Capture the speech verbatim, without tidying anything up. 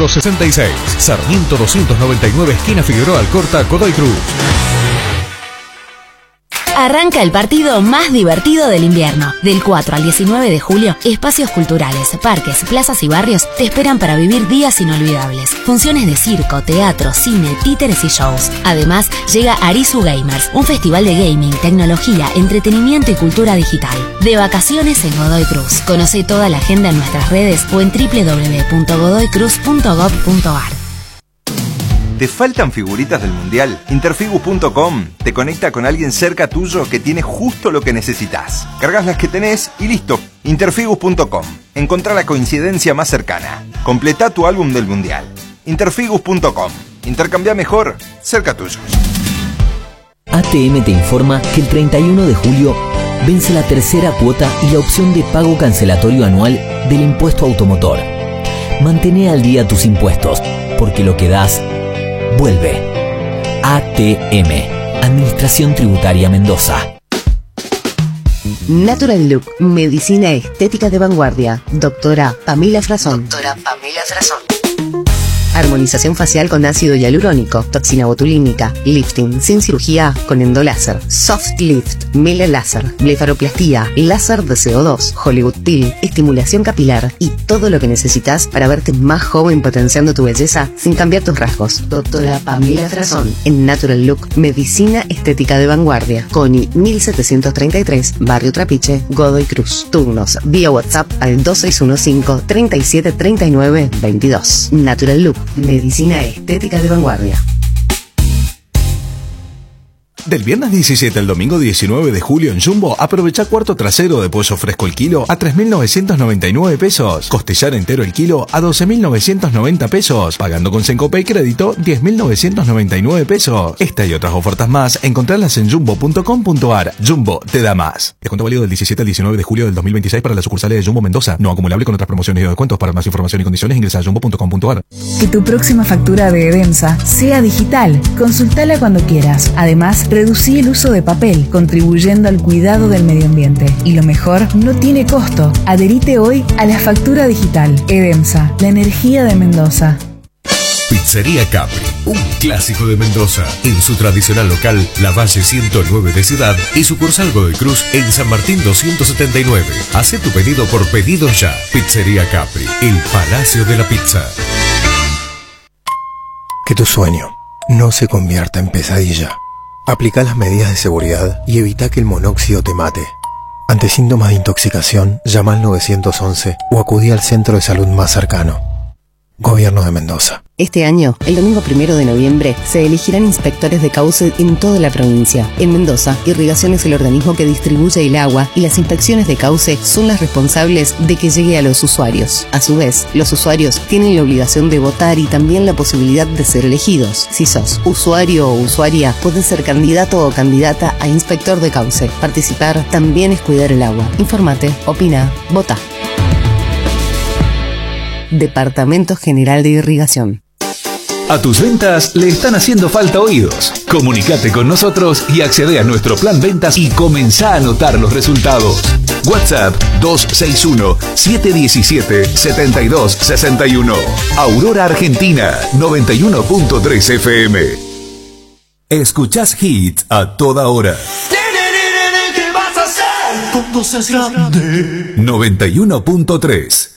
número sesenta y seis. Sarmiento doscientos noventa y nueve, esquina Figueroa Alcorta, Godoy Cruz. Arranca el partido más divertido del invierno. Del cuatro al diecinueve de julio, espacios culturales, parques, plazas y barrios te esperan para vivir días inolvidables. Funciones de circo, teatro, cine, títeres y shows. Además, llega Arizu Gamers, un festival de gaming, tecnología, entretenimiento y cultura digital. De vacaciones en Godoy Cruz. Conoce toda la agenda en nuestras redes o en doble u doble u doble u punto godoy cruz punto gob punto ar. ¿Te faltan figuritas del Mundial? Interfigus punto com te conecta con alguien cerca tuyo que tiene justo lo que necesitas. Cargas las que tenés y listo. Interfigus punto com. Encontrá la coincidencia más cercana. Completá tu álbum del Mundial. Interfigus punto com. Intercambia mejor, cerca tuyo. A T M te informa que el treinta y uno de julio vence la tercera cuota y la opción de pago cancelatorio anual del impuesto automotor. Mantén al día tus impuestos, porque lo que das vuelve. A T M, Administración Tributaria Mendoza. Natural Look, medicina estética de vanguardia. Doctora Pamela Frazón. Doctora Pamela Frazón. Armonización facial con ácido hialurónico, toxina botulínica, lifting sin cirugía con endoláser, soft lift, mele láser, blefaroplastía, láser de C O dos, Hollywood Peel, estimulación capilar y todo lo que necesitas para verte más joven potenciando tu belleza sin cambiar tus rasgos. Doctora Pamela Frazón, en Natural Look, medicina estética de vanguardia. Coni mil setecientos treinta y tres, Barrio Trapiche, Godoy Cruz. Turnos vía WhatsApp al dos seis uno cinco, treinta y siete, treinta y nueve, veintidós. Natural Look, medicina estética de vanguardia. Del viernes diecisiete al domingo diecinueve de julio en Jumbo, aprovecha cuarto trasero de pollo fresco el kilo a tres mil novecientos noventa y nueve pesos. Costillar entero el kilo a doce mil novecientos noventa pesos. Pagando con Sencope y crédito, diez mil novecientos noventa y nueve pesos. Esta y otras ofertas más, encontrarlas en jumbo punto com punto ar. Jumbo te da más. Descuento válido del diecisiete al diecinueve de julio del dos mil veintiséis para las sucursales de Jumbo Mendoza. No acumulable con otras promociones y descuentos. Para más información y condiciones ingresa a jumbo punto com punto ar. Que tu próxima factura de Edemsa sea digital. Consultala cuando quieras. Además, reducí el uso de papel, contribuyendo al cuidado del medio ambiente. Y lo mejor, no tiene costo. Adherite hoy a la factura digital. Edemsa, la energía de Mendoza. Pizzería Capri, un clásico de Mendoza. En su tradicional local, La Valle ciento nueve de Ciudad y sucursal Godoy Cruz en San Martín doscientos setenta y nueve. Hacé tu pedido por Pedido Ya. Pizzería Capri, el Palacio de la Pizza. Que tu sueño no se convierta en pesadilla. Aplica las medidas de seguridad y evita que el monóxido te mate. Ante síntomas de intoxicación, llama al nueve once o acudí al centro de salud más cercano. Gobierno de Mendoza. Este año, el domingo primero de noviembre, se elegirán inspectores de cauce en toda la provincia. En Mendoza, Irrigación es el organismo que distribuye el agua y las inspecciones de cauce son las responsables de que llegue a los usuarios. A su vez, los usuarios tienen la obligación de votar y también la posibilidad de ser elegidos. Si sos usuario o usuaria, podés ser candidato o candidata a inspector de cauce. Participar también es cuidar el agua. Infórmate, opina, vota. Departamento General de Irrigación. A tus ventas le están haciendo falta oídos. Comunicate con nosotros y accede a nuestro plan ventas y comenzá a notar los resultados. WhatsApp dos seis uno, siete uno siete, siete dos seis uno. Aurora Argentina noventa y uno punto tres F M. Escuchás hits a toda hora. ¿Qué vas a hacer? Cuando seas grande. noventa y uno punto tres.